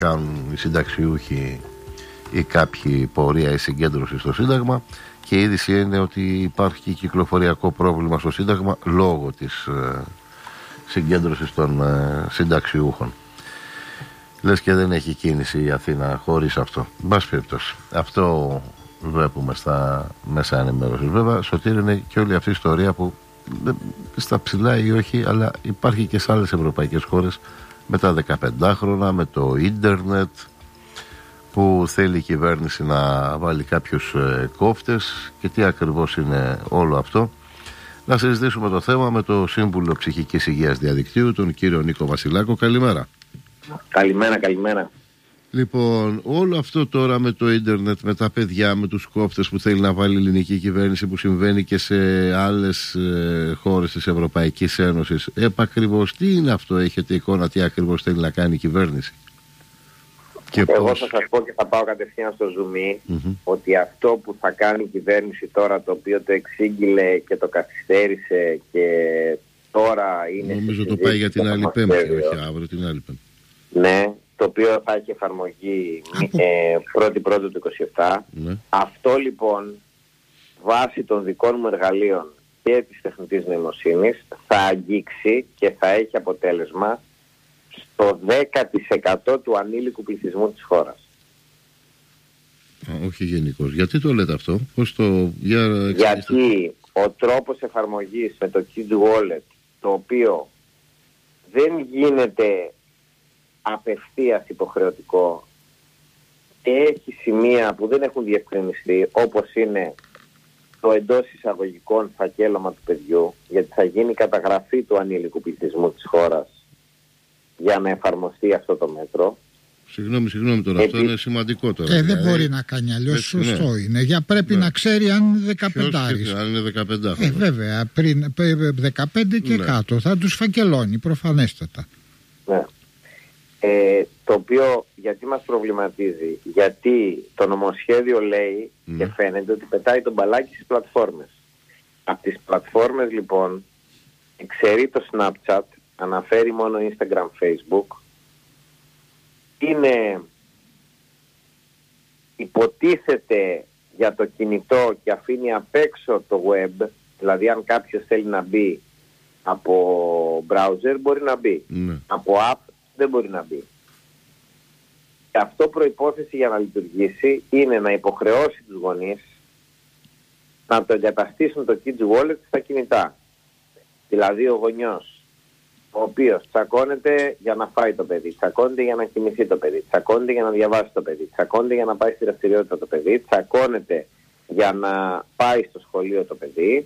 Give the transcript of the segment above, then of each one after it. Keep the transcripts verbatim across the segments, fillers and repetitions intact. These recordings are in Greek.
κάνουν οι συνταξιούχοι ή κάποιοι πορεία ή συγκέντρωση στο Σύνταγμα, και η είδηση είναι ότι υπάρχει κυκλοφοριακό πρόβλημα στο Σύνταγμα λόγω της ε, συγκέντρωσης των ε, συνταξιούχων. Λες και δεν έχει κίνηση η Αθήνα χωρίς αυτό. Μπας περιπτώσει, αυτό βλέπουμε στα μέσα ενημέρωσης. Βέβαια, Σωτήρη, είναι και όλη αυτή η ιστορία που στα ψηλά ή όχι, αλλά υπάρχει και σε άλλες ευρωπαϊκές χώρες με τα δεκαπεντάχρονα, με το ίντερνετ, που θέλει η κυβέρνηση να βάλει κάποιους ε, κόφτες, και τι ακριβώς είναι όλο αυτό. Να συζητήσουμε το θέμα με το Σύμβουλο Ψυχικής Υγείας Διαδικτύου, τον κύριο Νίκο Βασιλάκο. Καλημέρα. Καλημέρα, καλημέρα. Λοιπόν, όλο αυτό τώρα με το ίντερνετ, με τα παιδιά, με τους κόφτες που θέλει να βάλει η ελληνική κυβέρνηση, που συμβαίνει και σε άλλες ε, χώρες της Ευρωπαϊκής Ένωσης, επακριβώς τι είναι αυτό, έχετε εικόνα τι ακριβώς θέλει να κάνει η κυβέρνηση? Και Εγώ πώς? θα σας πω και θα πάω κατευθείαν στο zoom, Mm-hmm. ότι αυτό που θα κάνει η κυβέρνηση τώρα, το οποίο το εξήγηλε και το καθυστέρησε και τώρα είναι... Νομίζω το πάει για την άλλη Πέμπτη, όχι αύριο, την άλλη Πέμπτη. Ναι, το οποίο θα έχει εφαρμογή ε, πρώτη πρώτη του είκοσι επτά. Ναι. Αυτό λοιπόν, βάσει των δικών μου εργαλείων και της τεχνητής νοημοσύνης, θα αγγίξει και θα έχει αποτέλεσμα στο δέκα τοις εκατό του ανήλικου πληθυσμού της χώρας. Α, όχι γενικώς. Γιατί το λέτε αυτό? Πώς το... Για... Γιατί ο τρόπος εφαρμογής με το Kids Wallet, το οποίο δεν γίνεται απευθείας υποχρεωτικό, έχει σημεία που δεν έχουν διευκρινιστεί, όπως είναι το εντός εισαγωγικών φακέλωμα του παιδιού, γιατί θα γίνει καταγραφή του ανήλικου πληθυσμού της χώρας για να εφαρμοστεί αυτό το μέτρο. Συγγνώμη, συγγνώμη τώρα, Επί... αυτό είναι σημαντικό τώρα. Ε, δεν μπορεί να κάνει αλλιώς, σωστό ναι. είναι. Για πρέπει ναι. να ξέρει αν δεκαπεντάρις. Αν είναι δεκαπέντε. Ε, βέβαια, πριν δεκαπέντε και ναι. κάτω θα τους φακελώνει προφανέστατα. Ναι. Ε, το οποίο γιατί μας προβληματίζει? Γιατί το νομοσχέδιο λέει mm. και φαίνεται ότι πετάει τον μπαλάκι στις πλατφόρμες. Από τις πλατφόρμες λοιπόν εξαιρεί το Snapchat, αναφέρει μόνο Instagram, Facebook. Είναι, υποτίθεται για το κινητό και αφήνει απ' έξω το web, δηλαδή αν κάποιος θέλει να μπει από browser μπορεί να μπει, mm. από app δεν μπορεί να μπει. Και αυτό προϋπόθεση για να λειτουργήσει είναι να υποχρεώσει τους γονείς να το εγκαταστήσουν το Kids Wallet στα κινητά. Δηλαδή ο γονιός, ο οποίος τσακώνεται για να φάει το παιδί, τσακώνεται για να κοιμηθεί το παιδί, τσακώνεται για να διαβάσει το παιδί, τσακώνεται για να πάει στη δραστηριότητα το παιδί, τσακώνεται για να πάει στο σχολείο το παιδί,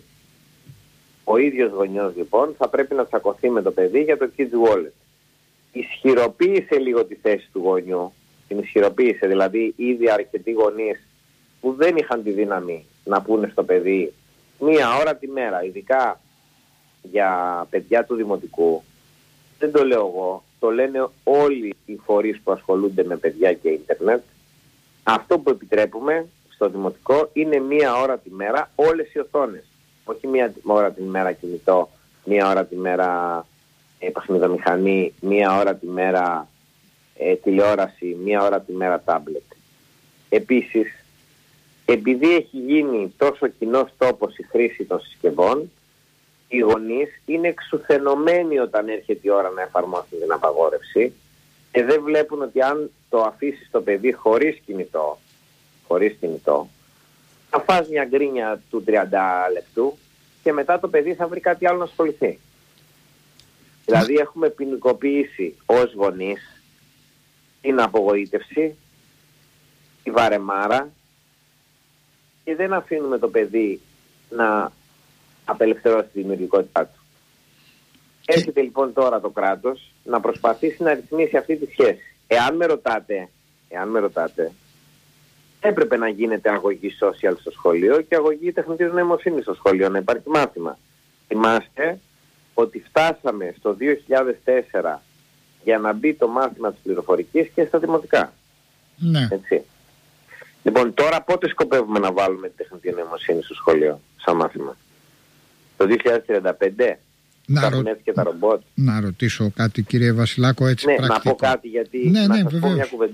ο ίδιος γονιός λοιπόν θα πρέπει να τσακωθεί με το παιδί για το Kids Wallet. Ισχυροποίησε λίγο τη θέση του γονιού, την ισχυροποίησε, δηλαδή ήδη αρκετοί γονείς που δεν είχαν τη δύναμη να πούνε στο παιδί μία ώρα τη μέρα, ειδικά για παιδιά του δημοτικού, δεν το λέω εγώ, το λένε όλοι οι φορείς που ασχολούνται με παιδιά και ίντερνετ, αυτό που επιτρέπουμε στο δημοτικό είναι μία ώρα τη μέρα όλες οι οθόνες, όχι μία ώρα τη μέρα κινητό, μία ώρα τη μέρα ε, παιχνιδομηχανή, μία ώρα τη μέρα ε, τηλεόραση, μία ώρα τη μέρα τάμπλετ. Επίσης, επειδή έχει γίνει τόσο κοινός τόπος η χρήση των συσκευών, οι γονείς είναι εξουθενωμένοι όταν έρχεται η ώρα να εφαρμόσουν την απαγόρευση και δεν βλέπουν ότι αν το αφήσεις το παιδί χωρίς κινητό, χωρίς κινητό, θα φας μια γκρίνια του τριάντα λεπτού και μετά το παιδί θα βρει κάτι άλλο να ασχοληθεί. Δηλαδή έχουμε ποινικοποιήσει ως γονείς την απογοήτευση, τη βαρεμάρα και δεν αφήνουμε το παιδί να απελευθερώσει τη δημιουργικότητά του. Έρχεται λοιπόν τώρα το κράτος να προσπαθήσει να ρυθμίσει αυτή τη σχέση. Εάν με ρωτάτε, εάν με ρωτάτε, έπρεπε να γίνεται αγωγή social στο σχολείο και αγωγή τεχνητής νοημοσύνης στο σχολείο, να υπάρχει μάθημα. Θυμάστε ότι φτάσαμε στο δύο χιλιάδες τέσσερα για να μπει το μάθημα της πληροφορικής και στα δημοτικά. Ναι. Έτσι. Λοιπόν, τώρα πότε σκοπεύουμε να βάλουμε τη τεχνητή νοημοσύνη στο σχολείο σαν μάθημα? Το δύο χιλιάδες τριάντα πέντε? Να, ρω... και τα ρομπότ. Να ρωτήσω κάτι, κύριε Βασιλάκο, έτσι ναι, πρακτικό. Να πω κάτι, γιατί ναι, να ναι, σας πω μια κουβέντα.